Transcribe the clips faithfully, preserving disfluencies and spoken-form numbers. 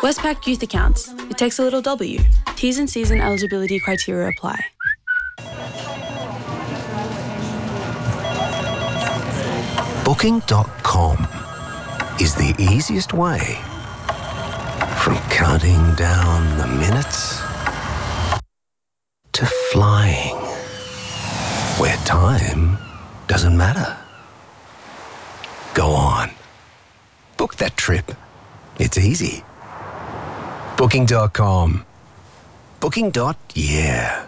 Westpac Youth Accounts. It takes a little W. T's and C's and eligibility criteria apply. Booking dot com is the easiest way from counting down the minutes to flying, where time doesn't matter. Go on. Book that trip. It's easy. Booking dot com. Booking. Yeah.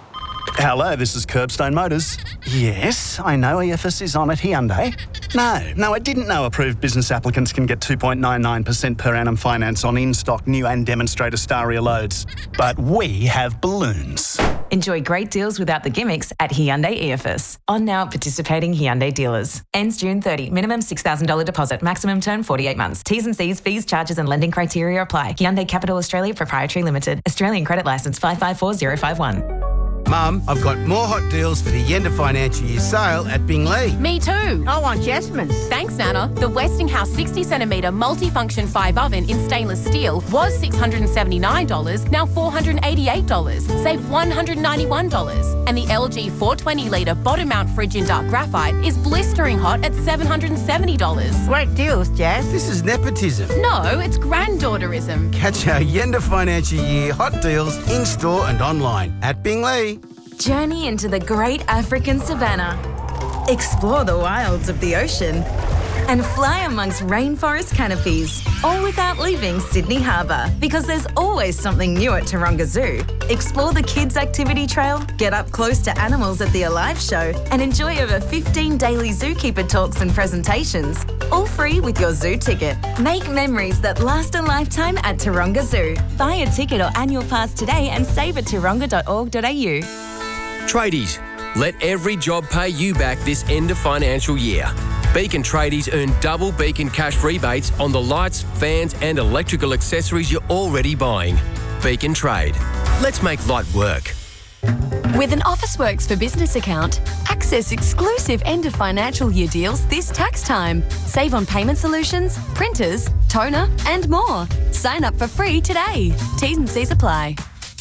Hello, this is Curbstone Motors. Yes, I know E F S is on at Hyundai. No, no, I didn't know approved business applicants can get two point nine nine percent per annum finance on in-stock new and demonstrator Staria loads. But we have balloons. Enjoy great deals without the gimmicks at Hyundai E F S. On now at participating Hyundai dealers. Ends June thirtieth. Minimum six thousand dollars deposit. Maximum term forty-eight months. T's and C's, fees, charges and lending criteria apply. Hyundai Capital Australia Proprietary Limited. Australian credit licence five five four zero five one. Mum, I've got more hot deals for the end of financial year sale at Bingley. Me too. I want Jasmine's. Thanks, Nana. The Westinghouse sixty centimetre multifunction five oven in stainless steel was six hundred seventy-nine dollars, now four hundred eighty-eight dollars. Save one hundred ninety-one dollars. And the L G four hundred twenty litre bottom mount fridge in dark graphite is blistering hot at seven hundred seventy dollars. Great deals, Jazz. This is nepotism. No, it's granddaughterism. Catch our end of financial year hot deals in-store and online at Bingley. Journey into the great African savannah. Explore the wilds of the ocean. And fly amongst rainforest canopies, all without leaving Sydney Harbour. Because there's always something new at Taronga Zoo. Explore the kids' activity trail, get up close to animals at the Alive Show, and enjoy over fifteen daily zookeeper talks and presentations. All free with your zoo ticket. Make memories that last a lifetime at Taronga Zoo. Buy a ticket or annual pass today and save at taronga dot org dot a u. Tradies, let every job pay you back this end of financial year. Beacon Tradies earn double Beacon cash rebates on the lights, fans and electrical accessories you're already buying. Beacon Trade. Let's make light work. With an Officeworks for Business account, access exclusive end of financial year deals this tax time. Save on payment solutions, printers, toner and more. Sign up for free today. T's and C's apply.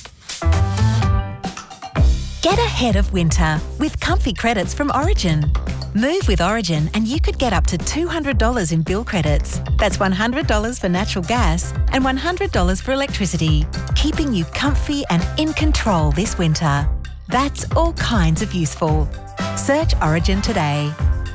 Get ahead of winter with comfy credits from Origin. Move with Origin and you could get up to two hundred dollars in bill credits. That's one hundred dollars for natural gas and one hundred dollars for electricity, keeping you comfy and in control this winter. That's all kinds of useful. Search Origin today.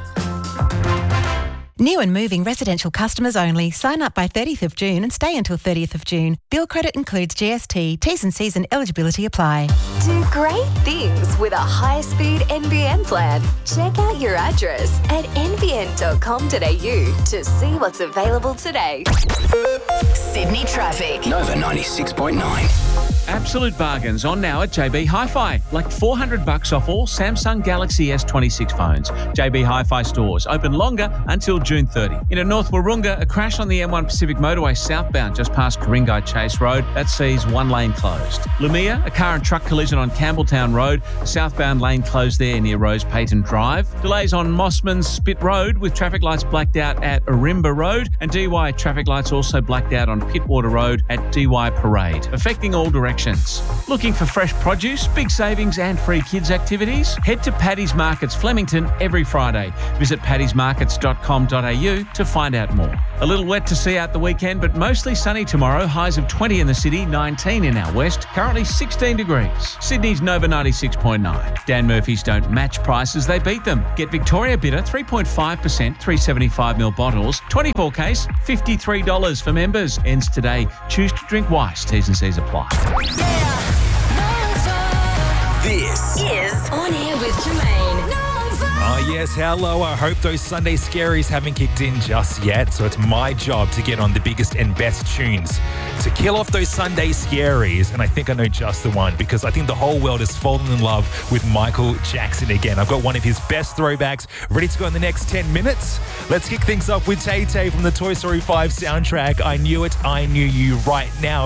New and moving residential customers only. Sign up by thirtieth of June and stay until thirtieth of June. Bill credit includes G S T. T's and C's and eligibility apply. Do great things with a high-speed N B N plan. Check out your address at n b n dot com dot a u to see what's available today. Sydney traffic. Nova ninety-six point nine. Absolute bargains on now at J B Hi-Fi. Like four hundred bucks off all Samsung Galaxy S twenty-six phones. J B Hi-Fi stores open longer until June thirtieth. In North Wahroonga, a crash on the M one Pacific Motorway southbound just past Ku-ring-gai Chase Road. That sees one lane closed. Lumia, a car and truck collision on Campbelltown Road. Southbound lane closed there near Rose Payton Drive. Delays on Mossman's Spit Road with traffic lights blacked out at Arimba Road. And D Y traffic lights also blacked out on Pittwater Road at D Y Parade, affecting all directions. Looking for fresh produce, big savings and free kids activities? Head to Paddy's Markets Flemington every Friday. Visit paddys markets dot com dot a u to find out more. A little wet to see out the weekend, but mostly sunny tomorrow. Highs of twenty in the city, nineteen in our west. Currently sixteen degrees. Sydney's Nova ninety-six point nine. Dan Murphy's don't match prices, they beat them. Get Victoria Bitter three point five percent, three seventy-five milliliter bottles. twenty-four case, fifty-three dollars for members. Ends today. Choose to drink wise. T's and C's apply. This is On Air with Jermaine. Oh yes, hello. I hope those Sunday scaries haven't kicked in just yet, so it's my job to get on the biggest and best tunes to kill off those Sunday scaries, and I think I know just the one, because I think the whole world has fallen in love with Michael Jackson again. I've got one of his best throwbacks ready to go in the next ten minutes. Let's kick things off with Tay Tay from the Toy Story five soundtrack. I Knew It, I Knew You right now.